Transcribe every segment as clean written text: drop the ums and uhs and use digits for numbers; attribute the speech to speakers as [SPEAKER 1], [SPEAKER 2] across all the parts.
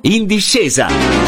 [SPEAKER 1] In discesa.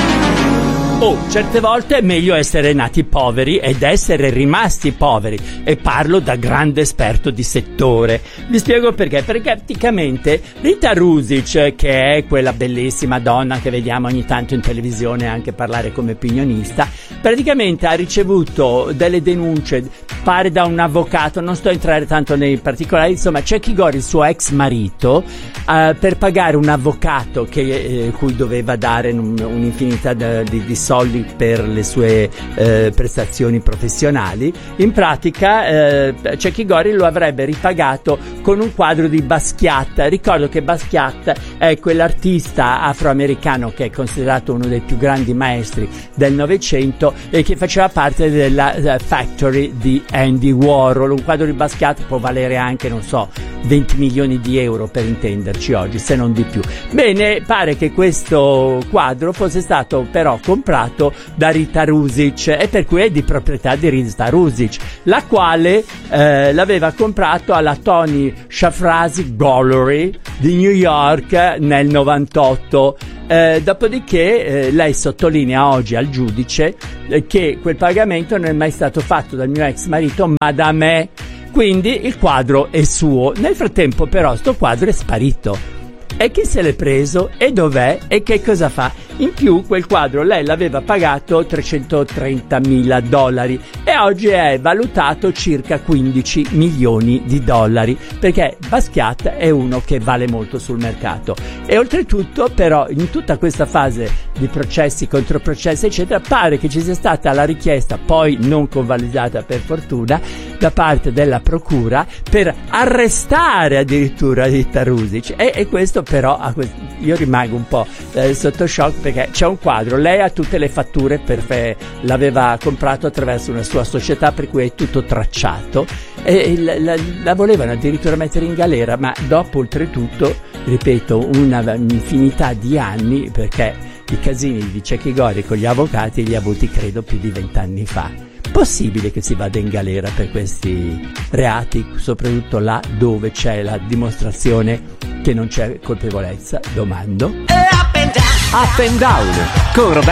[SPEAKER 2] Certe volte è meglio essere nati poveri ed essere rimasti poveri, e parlo da grande esperto di settore. Vi spiego perché. Perché praticamente Rita Rusic, che è quella bellissima donna che vediamo ogni tanto in televisione anche parlare come opinionista, praticamente ha ricevuto delle denunce, pare da un avvocato, non sto a entrare tanto nei particolari, insomma Checky Gory, il suo ex marito, per pagare un avvocato cui doveva dare un'infinità di soldi per le sue prestazioni professionali. In pratica Checky Gory lo avrebbe ripagato con un quadro di Basquiat. Ricordo che Basquiat è quell'artista afroamericano che è considerato uno dei più grandi maestri del Novecento e che faceva parte della Factory di Andy Warhol. Un quadro di Basquiat può valere anche, non so, 20 milioni di euro per intenderci oggi, se non di più. Bene, pare che questo quadro fosse stato però comprato da Rita Rusic, e per cui è di proprietà di Rita Rusic, la quale l'aveva comprato alla Tony Shafrazi Gallery di New York nel 98. Dopodiché lei sottolinea oggi al giudice che quel pagamento non è mai stato fatto dal mio ex marito ma da me, quindi il quadro è suo. Nel frattempo però sto quadro è sparito, e chi se l'è preso e dov'è e che cosa fa? In più quel quadro lei l'aveva pagato $330.000 e oggi è valutato circa 15 milioni di dollari, perché Basquiat è uno che vale molto sul mercato. E oltretutto però in tutta questa fase di processi, controprocessi eccetera, pare che ci sia stata la richiesta, poi non convalidata per fortuna, da parte della procura per arrestare addirittura Rita Rusic, e questo però io rimango un po' sotto shock, perché c'è un quadro, lei ha tutte le fatture l'aveva comprato attraverso una sua società, per cui è tutto tracciato, e la volevano addirittura mettere in galera, ma dopo oltretutto, ripeto, un'infinità di anni, perché i casini di Checky Gory con gli avvocati li ha avuti credo più di 20 anni fa. Possibile che si vada in galera per questi reati, soprattutto là dove c'è la dimostrazione che non c'è colpevolezza? Domando.
[SPEAKER 1] Up and down con Roberto